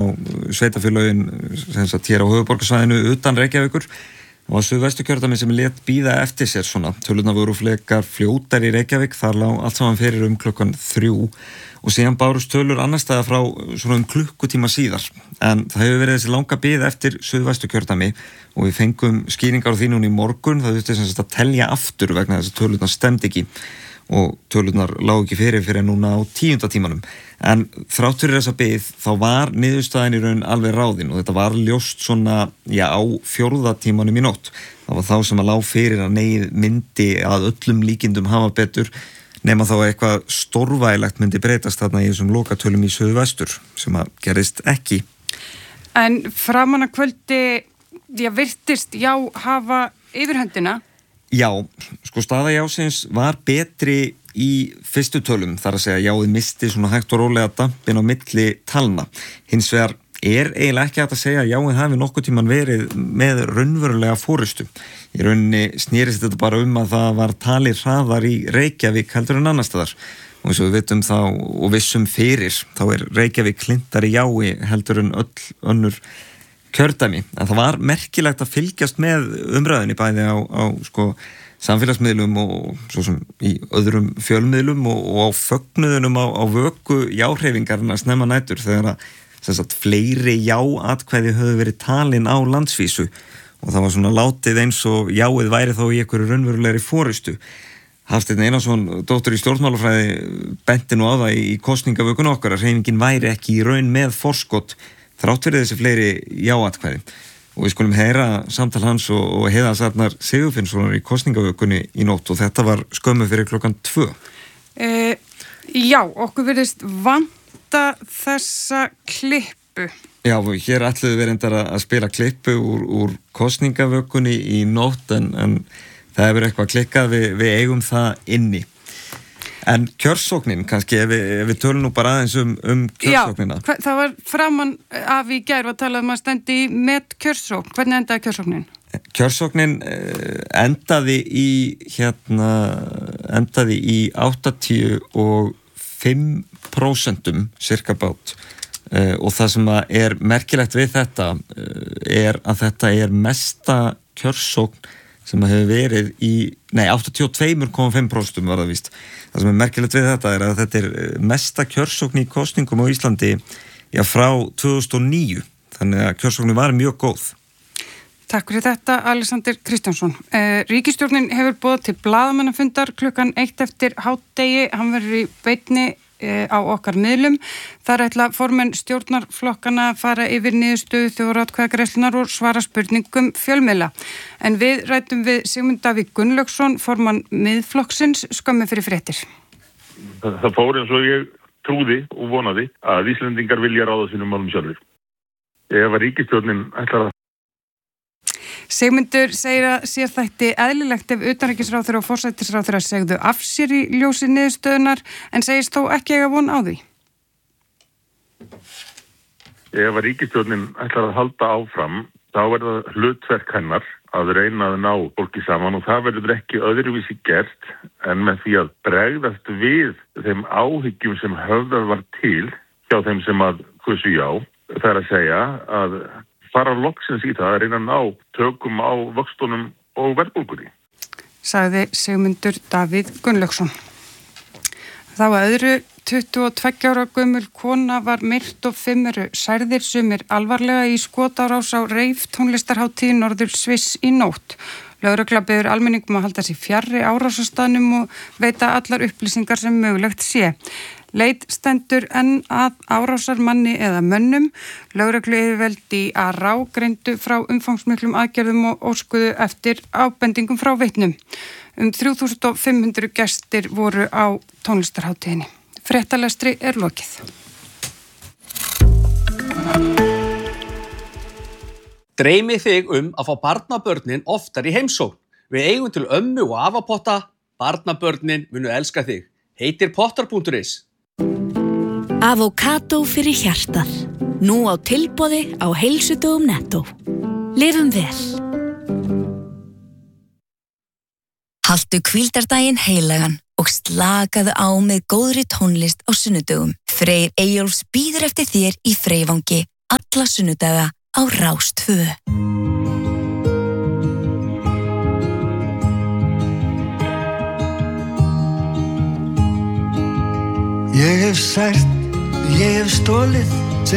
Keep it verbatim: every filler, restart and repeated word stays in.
sveitarfélögin sem sagt hér á höfuðborgarsvæðinu utan Reykjavíkur og Suðvesturkjördæmi sem lét bíða eftir sér svona. Tölurnar voru frekar fljótar í Reykjavík, þar lá allt saman fyrir um klukkan þrjú og síðan bárust tölur annars staðar frá svona um klukkutíma síðar. En það hefur verið þessi langa bið eftir Suðvesturkjördæmi og við fengum skýringar á því núna í morgun, það þurfti sem sagt að telja aftur vegna þess að tölurnar stemdi ekki og tölurnar lágu ekki fyrir fyrir núna á tíunda tímanum. En þrátt fyrir þessa bið þá var niðurstaðan í raun alveg ráðin og þetta var ljóst svona, já, á fjórða tímanum í nótt. Það var þá sem að lá fyrir að neyð myndi að öllum líkindum hafa betur nema þá eitthvað stórvægilegt myndi breytast þarna í þessum lokatölum í Suðvestur sem að gerist ekki. En framan að kvöldi, já, virtist já hafa yfirhöndina? Já, sko staða jásins var betri í fyrstu tölum, þar að segja jáið misti svona hægt og rólega dampin á milli talna. Hins vegar er eiginlega ekki hægt að segja að jáið hafi nokkuð tíman verið með raunverulega fórystu. Í rauninni snýrist þetta bara um að það var talið hraðar í Reykjavík heldur en annars staðar. Og eins og við vitum þá og vissum fyrir, þá er Reykjavík klintari jái heldur en öll önnur kjördæmi. En það var merkilegt að fylgjast með umræðinni bæði á, á sko, samfélagsmiðlum og svo sem í öðrum fjölmiðlum og, og á fögnuðunum á, á vöku jáhreyfingarna snemma nætur þegar að sem sagt, fleiri já-atkvæði höfðu verið talin á landsvísu og það var svona látið eins og jáið væri þá í einhverju raunverulegri fórystu. Hafsteinn Einarsson, dóttor í stjórnmálafræði, benti nú á það í kosningavökun okkar að hreyfingin væri ekki í raun með forskot þrátt fyrir þessi fleiri já-atkvæði. Og við skulum heyra samtal hans og, og Heiða Arnar Sigurfinnssonar í kosningavökunni í nótt og þetta var skömmu fyrir klokkan tvö. Uh, já, okkur virðist vanta þessa klippu. Já, hér ætluðu við reyndar að spila klippu úr, úr kosningavökunni í nótt en, en það hefur eitthvað klikkað, við, við eigum það inni. En kjörsóknin kannski, ef við, ef við tölum nú bara aðeins um, um kjörsóknina. Já, það var framan af í gær að tala um að stendi með kjörsókn. Hvernig endaði kjörsóknin? Kjörsóknin endaði í, hérna, endaði í áttatíu og fimm prósentum cirka bát. Og það sem er merkilegt við þetta er að þetta er mesta kjörsókn sem hefur verið í, nei, áttatíu og tvö komma fimm prósent var það víst. Það sem er merkilegt við þetta er að þetta er mesta kjörsókn í kosningum á Íslandi já, frá tvö þúsund og níu. Þannig að kjörsóknin var mjög góð. Takk fyrir þetta, Alexander Kristjánsson. Eh, ríkisstjórnin hefur boðað til blaðamannafundar klukkan eitt eftir hádegi. Hann verður í beinni á okkar miðlum. Þar ætla formenn stjórnarflokkana að fara yfir niðurstöðu þjóðaratkvæðagreiðslunnar og svara spurningum fjölmiðla. En við ræddum við Sigmund Davíð Gunnlaugsson, formann Miðflokksins, skömmu fyrir fréttir. Það, það fór eins og ég trúði og vonaði að Íslendingar vilja ráða sínum málum sjálfur. Ef að ríkisstjórnin ætlar að Sigmundur segir að sér þætti eðlilegt ef utanríkisráðherra og forsætisráðherra segðu af sér í ljósi niðurstöðunar en segist þó ekki eiga von á því. Ef að ríkisstjórnin ætlar að halda áfram, þá er það hlutverk hennar að reyna að ná fólki saman og það verður ekki öðruvísi gert en með því að bregðast við þeim áhyggjum sem höfðað var til hjá þeim sem að kusu já. Það er að segja að fara loksins í það að reyna að ná tökum á vöxtunum og verðbólgunni. Sagði Sigmundur Davíð Gunnlaugsson. Það var öðru tuttugu og tveggja ára gömul kona var myrt og fimm eru særðir sumir alvarlega í skotárás á reif tónlistarhátíð Norður Sviss í nótt. Lögregla biður almenningum að halda sér fjarri árásarstaðnum og veita allar upplýsingar sem mögulegt sé. Leit stendur enn að árásarmanni eða mönnum. Lögreglu yfirvöld í Ará greindu frá umfangsmiklum aðgerðum og óskuðu eftir ábendingum frá vitnum. Um þrjú þúsund fimm hundruð gestir voru á tónlistarhátíðinni. Fréttalestri er lokið. Dreymi þig um að fá barnabörnin oftar í heimsókn. Við eigum til ömmu og afapotta. Barnabörnin munu elska þig. Heitir pottar punktur is. Avokado fyrir hjartað. Nú á tilboði á heilsudögum Netto. Lifum vel. Haltu hvíldardaginn heilagan og slakaðu á með góðri tónlist á sunnudögum. Freyr Eyjólfs bíður eftir þér í Freyvangi alla sunnudaga á Rás tvö. Ég hef sært, ég hef stólið